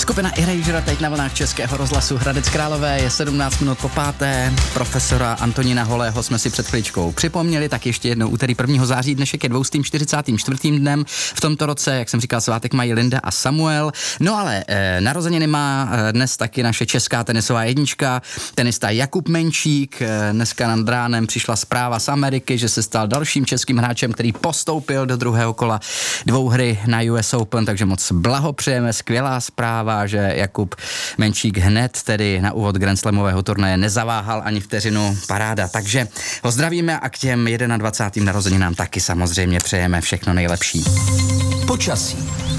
Skupina Erasure teď na vlnách Českého rozhlasu Hradec Králové, je 17 minut po 5. Profesora Antonína Holého jsme si před chvíličkou připomněli, tak ještě jednou úterý 1. září, dnešek je 244. dnem. V tomto roce, jak jsem říkal, svátek mají Linda a Samuel. No ale narozeniny má dnes taky naše česká tenisová jednička, tenista Jakub Menčík. Dneska nad ránem přišla zpráva z Ameriky, že se stal dalším českým hráčem, který postoupil do druhého kola dvouhry na US Open, takže moc blahopřejeme, skvělá zpráva, že Jakub Menčík hned tedy na úvod Grand Slamového turnaje nezaváhal ani vteřinu, paráda. Takže ho zdravíme a k těm 21. narozeninám taky samozřejmě přejeme všechno nejlepší. Počasí.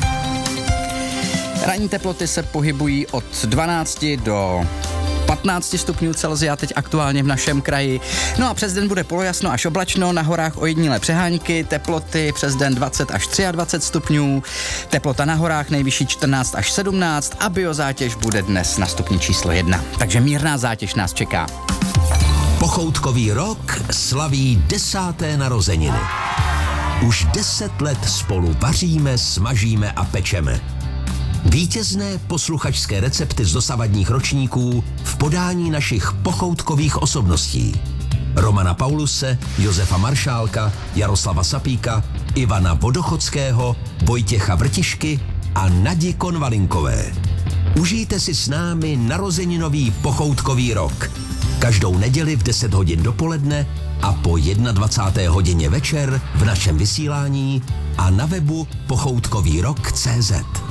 Ranní teploty se pohybují od 12 do 15 stupňů Celsia teď aktuálně v našem kraji. No a přes den bude polojasno až oblačno, na horách ojedinělé přehánky, teploty přes den 20 až 23 stupňů, teplota na horách nejvyšší 14 až 17 a biozátěž bude dnes na stupni číslo 1. Takže mírná zátěž nás čeká. Pochoutkový rok slaví 10. narozeniny. Už 10 let spolu vaříme, smažíme a pečeme. Vítězné posluchačské recepty z dosavadních ročníků v podání našich pochoutkových osobností. Romana Pauluse, Josefa Maršálka, Jaroslava Sapíka, Ivana Vodochodského, Vojtěcha Vrtišky a Nadi Konvalinkové. Užijte si s námi narozeninový pochoutkový rok. Každou neděli v 10 hodin dopoledne a po 21. hodině večer v našem vysílání a na webu pochoutkovýrok.cz.